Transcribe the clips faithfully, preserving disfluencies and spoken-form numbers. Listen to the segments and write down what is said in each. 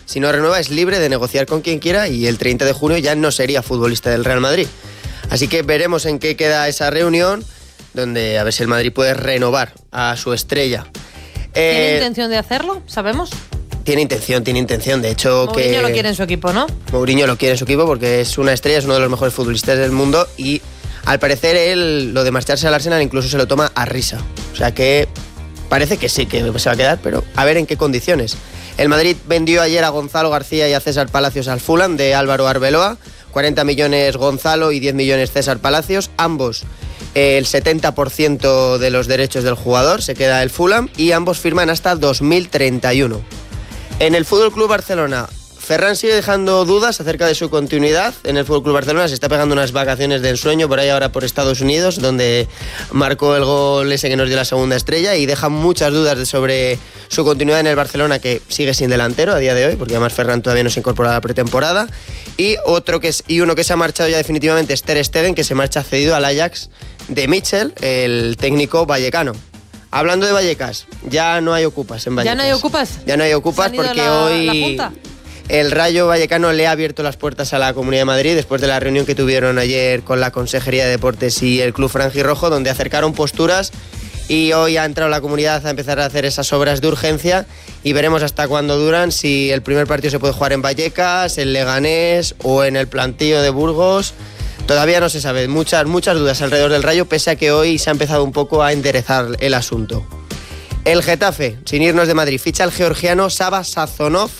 Si no renueva, es libre de negociar con quien quiera y el treinta de junio ya no sería futbolista del Real Madrid. Así que veremos en qué queda esa reunión, donde a ver si el Madrid puede renovar a su estrella. ¿Tiene eh, intención de hacerlo? ¿Sabemos? Tiene intención, tiene intención. De hecho, Mourinho que... Mourinho lo quiere en su equipo, ¿no? Mourinho lo quiere en su equipo porque es una estrella, es uno de los mejores futbolistas del mundo y al parecer él lo de marcharse al Arsenal incluso se lo toma a risa. O sea que parece que sí, que se va a quedar, pero a ver en qué condiciones. El Madrid vendió ayer a Gonzalo García y a César Palacios al Fulham de Álvaro Arbeloa. cuarenta millones Gonzalo y diez millones César Palacios. Ambos eh, el setenta por ciento de los derechos del jugador se queda el Fulham y ambos firman hasta dos mil treinta y uno. En el F C Barcelona, Ferran sigue dejando dudas acerca de su continuidad. En el F C Barcelona se está pegando unas vacaciones de ensueño por ahí ahora por Estados Unidos, donde marcó el gol ese que nos dio la segunda estrella y deja muchas dudas sobre su continuidad en el Barcelona, que sigue sin delantero a día de hoy, porque además Ferran todavía no se incorpora a la pretemporada. Y otro que es, y uno que se ha marchado ya definitivamente es Ter Stegen, que se marcha cedido al Ajax de Mitchell, el técnico vallecano. Hablando de Vallecas, ya no hay ocupas en Vallecas. ¿Ya no hay ocupas? Ya no hay ocupas porque la, hoy la Junta? El Rayo Vallecano le ha abierto las puertas a la Comunidad de Madrid después de la reunión que tuvieron ayer con la Consejería de Deportes y el Club Franjirrojo, donde acercaron posturas y hoy ha entrado la comunidad a empezar a hacer esas obras de urgencia y veremos hasta cuándo duran, si el primer partido se puede jugar en Vallecas, en Leganés o en el Plantío de Burgos. Todavía no se sabe, muchas, muchas dudas alrededor del Rayo, pese a que hoy se ha empezado un poco a enderezar el asunto. El Getafe, sin irnos de Madrid, ficha al georgiano Saba Sazonov,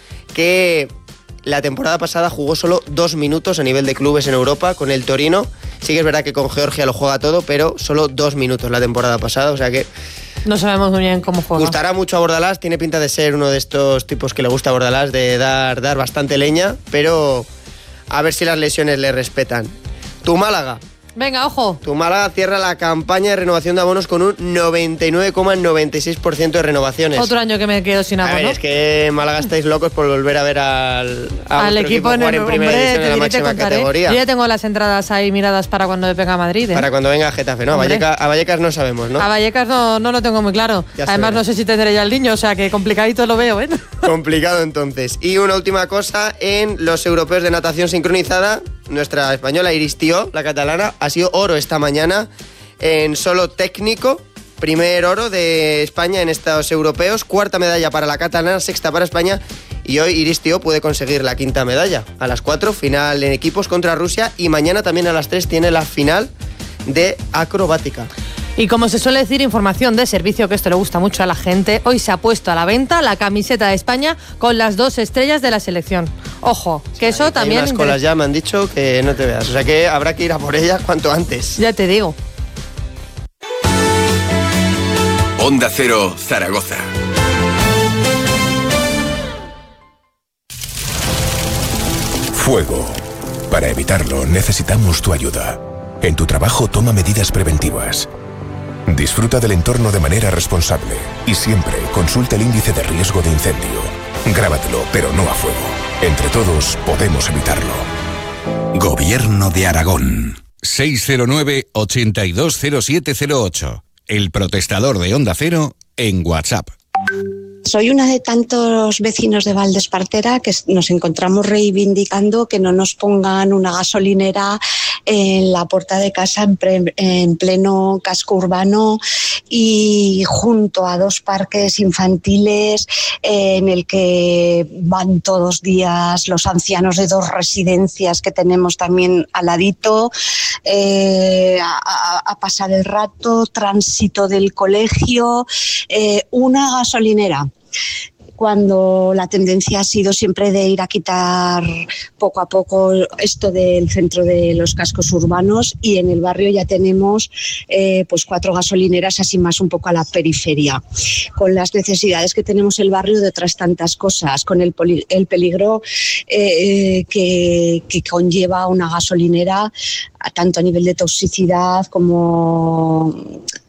que la temporada pasada jugó solo dos minutos a nivel de clubes en Europa con el Torino. Sí que es verdad que con Georgia lo juega todo, pero solo dos minutos la temporada pasada, o sea que... No sabemos muy bien cómo juega. Gustará mucho a Bordalás, tiene pinta de ser uno de estos tipos que le gusta a Bordalás, de dar, dar bastante leña, pero a ver si las lesiones le respetan. Tu Málaga. Venga, ojo. Tu Málaga cierra la campaña de renovación de abonos con un noventa y nueve coma noventa y seis por ciento de renovaciones. Otro año que me quedo sin abono. A ver, es que en Málaga estáis locos por volver a ver al, a al equipo, equipo en, el, en primera hombre, división de la máxima categoría. Yo ya tengo las entradas ahí miradas para cuando venga a Madrid. ¿eh? Para cuando venga a Getafe, ¿no? A Vallecas, a Vallecas no sabemos, ¿no? A Vallecas no, no lo tengo muy claro. Ya Además no sé si tendré ya el niño, o sea que complicadito lo veo, ¿eh? Complicado entonces. Y una última cosa, en los europeos de natación sincronizada, nuestra española Iris Tió, la catalana, ha sido oro esta mañana en solo técnico. Primer oro de España en estos europeos, cuarta medalla para la catalana, sexta para España y hoy Iris Tió puede conseguir la quinta medalla. A las cuatro, final en equipos contra Rusia y mañana también a las tres tiene la final de acrobática. Y como se suele decir, información de servicio, que esto le gusta mucho a la gente, hoy se ha puesto a la venta la camiseta de España con las dos estrellas de la selección. Ojo, que eso hay, también... Hay unas colas ya me han dicho que no te veas, o sea que habrá que ir a por ella cuanto antes. Ya te digo. Onda Cero, Zaragoza. Fuego. Para evitarlo necesitamos tu ayuda. En tu trabajo toma medidas preventivas. Disfruta del entorno de manera responsable y siempre consulta el índice de riesgo de incendio. Grábatelo, pero no a fuego. Entre todos podemos evitarlo. Gobierno de Aragón. seis cero nueve, ochenta y dos cero siete cero ocho. El protestador de Onda Cero en WhatsApp. Soy una de tantos vecinos de Valdespartera que nos encontramos reivindicando que no nos pongan una gasolinera en la puerta de casa en, pre, en pleno casco urbano y junto a dos parques infantiles eh, en el que van todos días los ancianos de dos residencias que tenemos también al ladito eh, a, a pasar el rato, tránsito del colegio, eh, una gasolinera. Cuando la tendencia ha sido siempre de ir a quitar poco a poco esto del centro de los cascos urbanos y en el barrio ya tenemos eh, pues cuatro gasolineras así más un poco a la periferia, con las necesidades que tenemos el barrio de otras tantas cosas, con el, poli- el peligro eh, que, que conlleva una gasolinera tanto a nivel de toxicidad como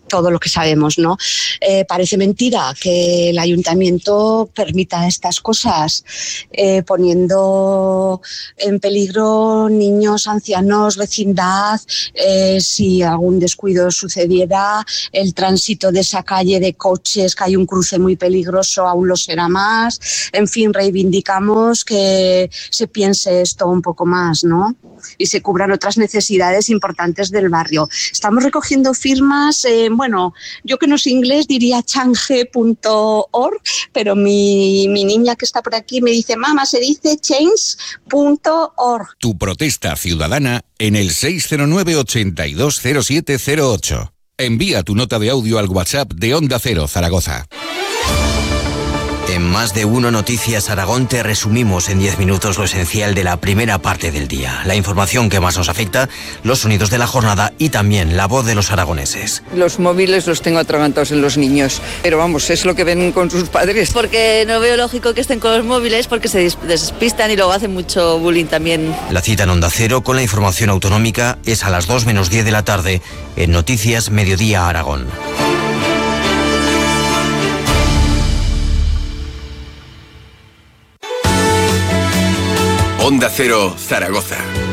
todo lo que sabemos, ¿no? Eh, parece mentira que el ayuntamiento permita estas cosas, eh, poniendo en peligro niños, ancianos, vecindad, eh, si algún descuido sucediera, el tránsito de esa calle de coches, que hay un cruce muy peligroso, aún lo será más. En fin, reivindicamos que se piense esto un poco más, ¿no? Y se cubran otras necesidades importantes del barrio. Estamos recogiendo firmas, eh, bueno, yo que no sé inglés diría change punto org, pero mi, mi niña que está por aquí me dice, mamá, se dice change punto org. Tu protesta ciudadana en el seis cero nueve, ochenta y dos cero siete cero ocho. Envía tu nota de audio al WhatsApp de Onda Cero Zaragoza. En Más de Uno Noticias Aragón te resumimos en diez minutos lo esencial de la primera parte del día. La información que más nos afecta, los sonidos de la jornada y también la voz de los aragoneses. Los móviles los tengo atragantados en los niños, pero vamos, es lo que ven con sus padres. Porque no veo lógico que estén con los móviles porque se despistan y luego hacen mucho bullying también. La cita en Onda Cero con la información autonómica es a las dos menos diez de la tarde en Noticias Mediodía Aragón. Onda Cero Zaragoza.